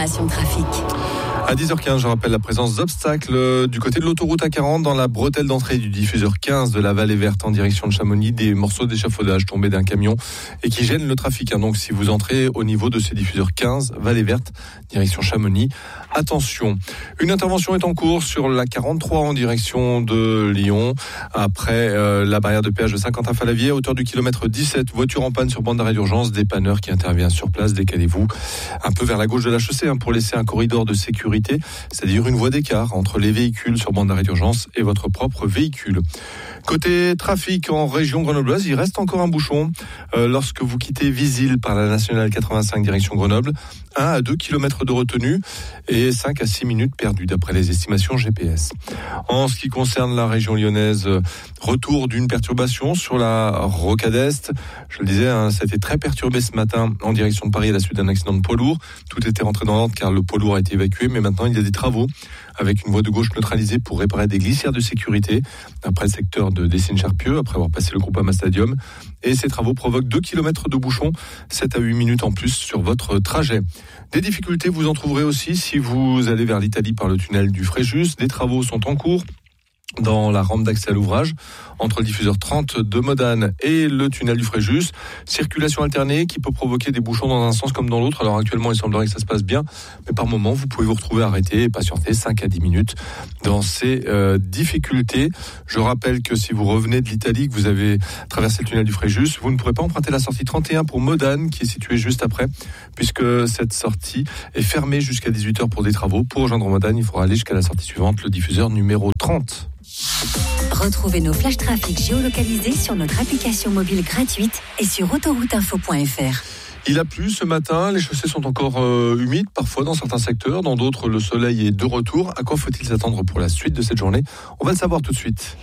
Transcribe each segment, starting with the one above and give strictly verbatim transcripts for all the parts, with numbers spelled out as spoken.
l'information trafic. À dix heures quinze, je rappelle la présence d'obstacles du côté de l'autoroute A quarante dans la bretelle d'entrée du diffuseur quinze de la Vallée Verte en direction de Chamonix. Des morceaux d'échafaudage tombés d'un camion et qui gênent le trafic. Donc si vous entrez au niveau de ce diffuseur quinze, Vallée Verte, direction Chamonix, attention. Une intervention est en cours sur la quarante-trois en direction de Lyon. Après euh, la barrière de péage de Saint-Quentin-Fallavier, à hauteur du kilomètre dix-sept, voiture en panne sur bande d'arrêt d'urgence, dépanneur qui intervient sur place. Décalez-vous un peu vers la gauche de la chaussée hein, pour laisser un corridor de sécurité, c'est-à-dire une voie d'écart entre les véhicules sur bande d'arrêt d'urgence et votre propre véhicule. Côté trafic en région grenobloise, il reste encore un bouchon euh, lorsque vous quittez Visil par la nationale quatre-vingt-cinq direction Grenoble. un à deux kilomètres de retenue et cinq à six minutes perdues d'après les estimations G P S. En ce qui concerne la région lyonnaise, retour d'une perturbation sur la rocade Est. Je le disais, hein, ça a été très perturbé ce matin en direction de Paris à la suite d'un accident de poids lourd. Tout était rentré dans l'ordre car le poids lourd a été évacué, mais maintenant il y a des travaux avec une voie de gauche neutralisée pour réparer des glissières de sécurité après le secteur de Dessines-Charpieu, après avoir passé le Groupama Stadium. Et ces travaux provoquent deux kilomètres de bouchons, sept à huit minutes en plus sur votre trajet. Des difficultés, vous en trouverez aussi si vous allez vers l'Italie par le tunnel du Fréjus. Des travaux sont en cours dans la rampe d'accès à l'ouvrage, entre le diffuseur trente de Modane et le tunnel du Fréjus. Circulation alternée qui peut provoquer des bouchons dans un sens comme dans l'autre. Alors actuellement, il semblerait que ça se passe bien, mais par moment, vous pouvez vous retrouver arrêté et patienter cinq à dix minutes dans ces euh, difficultés. Je rappelle que si vous revenez de l'Italie, que vous avez traversé le tunnel du Fréjus, vous ne pourrez pas emprunter la sortie trente et un pour Modane, qui est située juste après, puisque cette sortie est fermée jusqu'à dix-huit heures pour des travaux. Pour rejoindre Modane, il faudra aller jusqu'à la sortie suivante, le diffuseur numéro trente. Retrouvez nos flashs trafic géolocalisés sur notre application mobile gratuite et sur autoroute info point f r. Il a plu ce matin, les chaussées sont encore euh, humides parfois dans certains secteurs, dans d'autres le soleil est de retour. À quoi faut-il s'attendre pour la suite de cette journée ? On va le savoir tout de suite.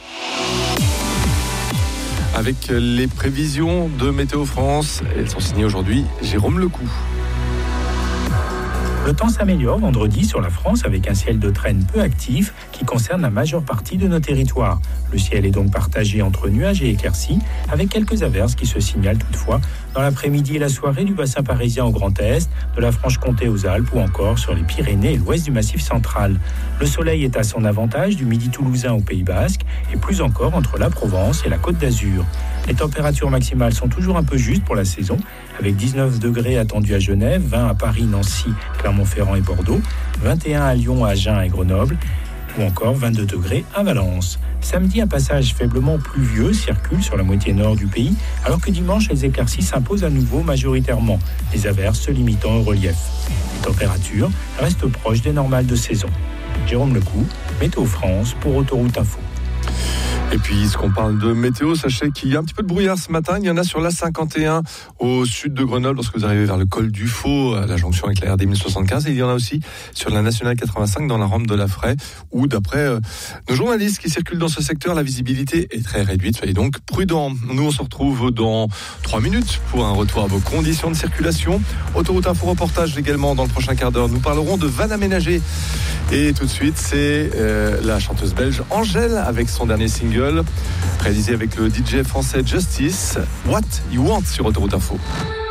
Avec les prévisions de Météo France, elles sont signées aujourd'hui Jérôme Lecou. Le temps s'améliore vendredi sur la France avec un ciel de traîne peu actif qui concerne la majeure partie de nos territoires. Le ciel est donc partagé entre nuages et éclaircies avec quelques averses qui se signalent toutefois dans l'après-midi et la soirée du bassin parisien au Grand Est, de la Franche-Comté aux Alpes ou encore sur les Pyrénées et l'ouest du Massif central. Le soleil est à son avantage du midi toulousain au Pays Basque et plus encore entre la Provence et la Côte d'Azur. Les températures maximales sont toujours un peu justes pour la saison, avec dix-neuf degrés attendus à Genève, vingt à Paris, Nancy, Clermont-Ferrand et Bordeaux, vingt et un à Lyon, Agen et Grenoble, ou encore vingt-deux degrés à Valence. Samedi, un passage faiblement pluvieux circule sur la moitié nord du pays, alors que dimanche, les éclaircies s'imposent à nouveau majoritairement, les averses se limitant au relief. Les températures restent proches des normales de saison. Jérôme Lecou, Météo France pour Autoroute Info. Et puis, puisqu'on parle de météo, sachez qu'il y a un petit peu de brouillard ce matin. Il y en a sur l'A cinquante et un au sud de Grenoble, lorsque vous arrivez vers le col du Faux, à la jonction avec la R D mille soixante-quinze. Et il y en a aussi sur la nationale quatre-vingt-cinq dans la rampe de la Fraye, où d'après euh, nos journalistes qui circulent dans ce secteur, la visibilité est très réduite. Soyez donc prudents. Nous, on se retrouve dans trois minutes pour un retour à vos conditions de circulation. Autoroute Info reportage également dans le prochain quart d'heure. Nous parlerons de vannes aménagées. Et tout de suite, c'est euh, la chanteuse belge Angèle avec son dernier single, réalisé avec le D J français Justice, What You Want sur Autoroute Info.